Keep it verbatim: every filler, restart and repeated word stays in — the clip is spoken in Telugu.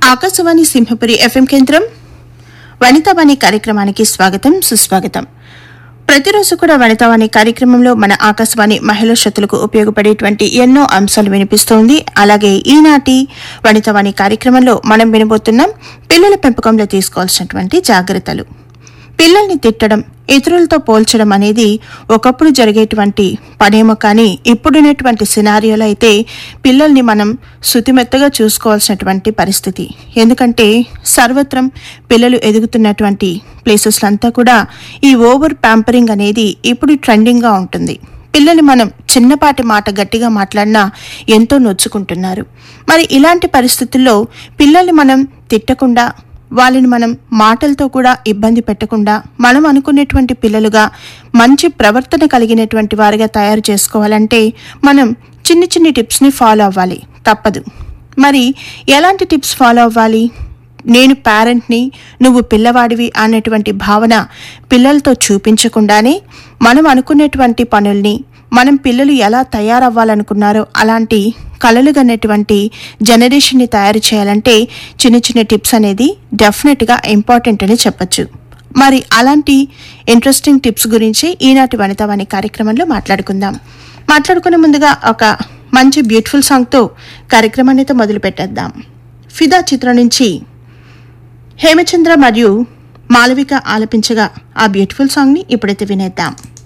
ఆకాశవాణి సింహపురి ఎఫ్ఎం కేంద్రం వనితావాణి కార్యక్రమానికి స్వాగతం సుస్వాగతం. ప్రతిరోజు కూడా వనితావాణి కార్యక్రమంలో మన ఆకాశవాణి మహిళా శ్రోతలకు ఉపయోగపడేటువంటి ఎన్నో అంశాలు వినిపిస్తోంది. అలాగే ఈనాటి వనితావాణి కార్యక్రమంలో మనం వినబోతున్నాం పిల్లల పెంపకంలో తీసుకోవాల్సినటువంటి జాగ్రత్తలు. పిల్లల్ని తిట్టడం, ఇతరులతో పోల్చడం అనేది ఒకప్పుడు జరిగేటువంటి పనేమో, కానీ ఇప్పుడున్నటువంటి సినారియోలో అయితే పిల్లల్ని మనం శుతిమెత్తగా చూసుకోవాల్సినటువంటి పరిస్థితి. ఎందుకంటే సర్వత్రం పిల్లలు ఎదుగుతున్నటువంటి ప్లేసెస్లో అంతా కూడా ఈ ఓవర్ ప్యాంపరింగ్ అనేది ఇప్పుడు ట్రెండింగ్గా ఉంటుంది. పిల్లలు మనం చిన్నపాటి మాట గట్టిగా మాట్లాడినా ఎంతో నొచ్చుకుంటున్నారు. మరి ఇలాంటి పరిస్థితుల్లో పిల్లల్ని మనం తిట్టకుండా, వాళ్ళని మనం మాటలతో కూడా ఇబ్బంది పెట్టకుండా, మనం అనుకునేటువంటి పిల్లలుగా మంచి ప్రవర్తన కలిగినటువంటి వారిగా తయారు చేసుకోవాలంటే మనం చిన్న చిన్ని టిప్స్ని ఫాలో అవ్వాలి, తప్పదు. మరి ఎలాంటి టిప్స్ ఫాలో అవ్వాలి? నేను పేరెంట్ని, నువ్వు పిల్లవాడివి అనేటువంటి భావన పిల్లలతో చూపించకుండానే మనం అనుకునేటువంటి పనుల్ని, మనం పిల్లలు ఎలా తయారవ్వాలనుకున్నారో అలాంటి కలలుగనేటువంటి జనరేషన్ని తయారు చేయాలంటే చిన్న చిన్న టిప్స్ అనేది డెఫినెట్గా ఇంపార్టెంట్ అని చెప్పచ్చు. మరి అలాంటి ఇంట్రెస్టింగ్ టిప్స్ గురించి ఈనాటి వనితావాణి కార్యక్రమంలో మాట్లాడుకుందాం. మాట్లాడుకునే ముందుగా ఒక మంచి బ్యూటిఫుల్ సాంగ్తో కార్యక్రమాన్ని అయితే మొదలు పెట్టేద్దాం. ఫిదా చిత్రం నుంచి హేమచంద్ర మరియు మాలవిక ఆలపించగా ఆ బ్యూటిఫుల్ సాంగ్ని ఇప్పుడైతే వినేద్దాం.